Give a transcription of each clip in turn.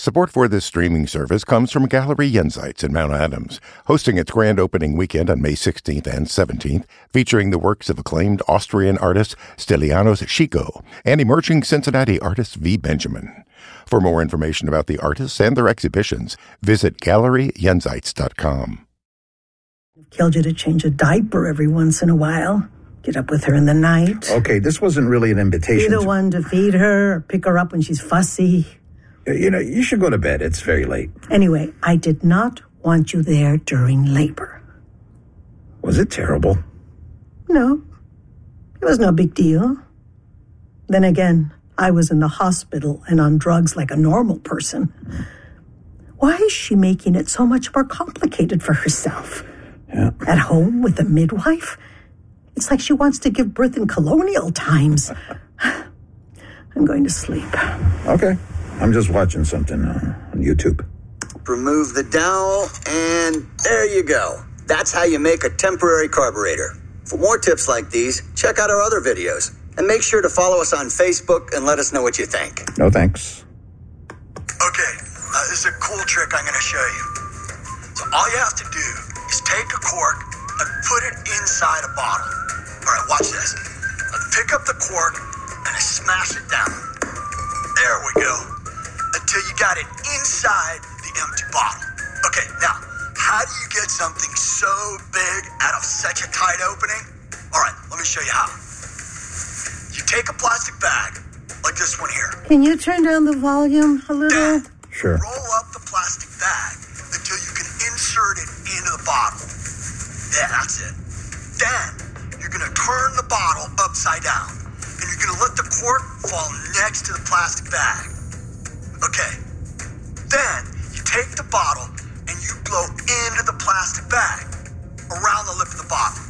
Support for this streaming service comes from Gallery Jenseits in Mount Adams, hosting its grand opening weekend on May 16th and 17th, featuring the works of acclaimed Austrian artist Stylianos Chico and emerging Cincinnati artist V. Benjamin. For more information about the artists and their exhibitions, visit GalleryJenseits.com. Killed you to change a diaper every once in a while. Get up with her in the night. Okay, this wasn't really an invitation. Be the one to feed her or pick her up when she's fussy. You should go to bed. It's very late. Anyway, I did not want you there during labor. Was it terrible? No. It was no big deal. Then again, I was in the hospital and on drugs like a normal person. Why is she making it so much more complicated for herself? Yeah. At home with a midwife? It's like she wants to give birth in colonial times. I'm going to sleep. Okay. I'm just watching something on YouTube. Remove the dowel, and there you go. That's how you make a temporary carburetor. For more tips like these, check out our other videos. And make sure to follow us on Facebook and let us know what you think. No thanks. Okay, this is a cool trick I'm going to show you. So all you have to do is take a cork and put it inside a bottle. All right, watch this. Pick up the cork and smash it down. There we go. Until you got it inside the empty bottle. Okay, now, how do you get something so big out of such a tight opening? All right, let me show you how. You take a plastic bag, like this one here. Can you turn down the volume a little? Then, Sure. roll up the plastic bag until you can insert it into the bottle. Yeah, that's it. Then, you're going to turn the bottle upside down, and you're going to let the cork fall next to the plastic bag. Okay. Then, you take the bottle, and you blow into the plastic bag, around the lip of the bottle.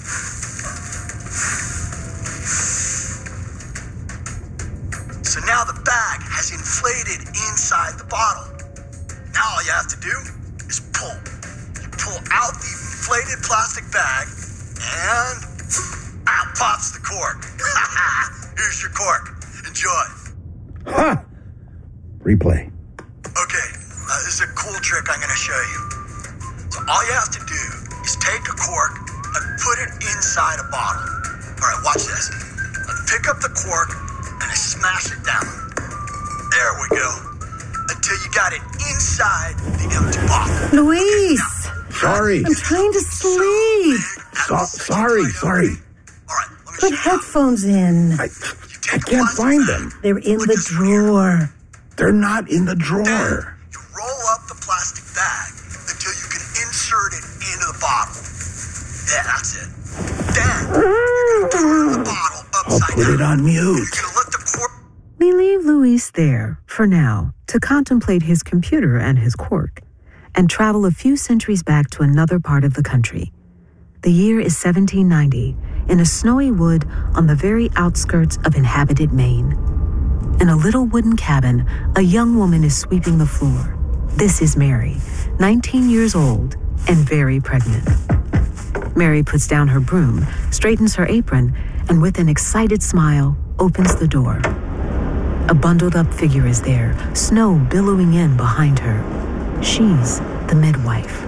So now the bag has inflated inside the bottle. Now all you have to do is pull. You pull out the inflated plastic bag, and out pops the cork. Here's your cork. Enjoy. Ha! Replay. Okay, this is a cool trick I'm going to show you. So all you have to do is take a cork and put it inside a bottle. All right, watch this. Pick up the cork and smash it down. There we go. Until you got it inside the empty bottle. Luis! Sorry. I'm trying to sleep. Sorry. All right, let me Put show you how. headphones in. I can't find them. They're in the drawer. They're not in the drawer. You roll up the plastic bag until you can insert it into the bottle. Yeah, that's it. Then, you turn the bottle I'll upside put down. it on mute. You're going to let the cork... We leave Luis there, for now, to contemplate his computer and his cork, and travel a few centuries back to another part of the country. The year is 1790, in a snowy wood on the very outskirts of inhabited Maine. In a little wooden cabin, a young woman is sweeping the floor. This is Mary, 19 years old and very pregnant. Mary puts down her broom, straightens her apron, and with an excited smile, opens the door. A bundled-up figure is there, snow billowing in behind her. She's the midwife.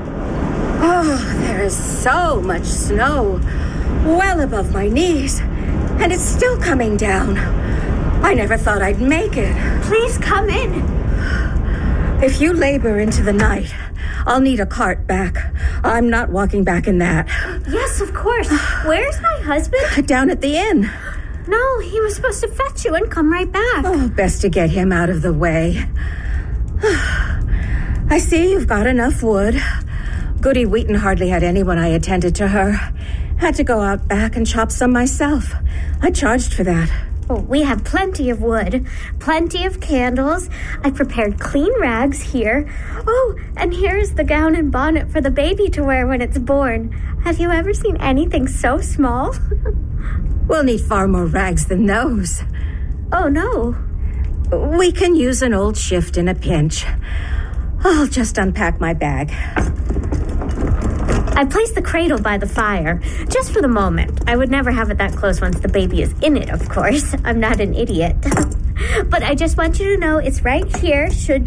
Oh, there is so much snow, well above my knees, and it's still coming down. I never thought I'd make it. Please come in. If you labor into the night, I'll need a cart back. I'm not walking back in that. Yes, of course. Where's my husband? Down at the inn. No, he was supposed to fetch you and come right back. Oh, best to get him out of the way. I see you've got enough wood. Goody Wheaton hardly had anyone I attended to her. Had to go out back and chop some myself. I charged for that. Oh, we have plenty of wood, plenty of candles. I prepared clean rags here. Oh, and here's the gown and bonnet for the baby to wear when it's born. Have you ever seen anything so small? We'll need far more rags than those. Oh, no. We can use an old shift in a pinch. I'll just unpack my bag. I placed the cradle by the fire, just for the moment. I would never have it that close once the baby is in it, of course. I'm not an idiot. But I just want you to know it's right here, should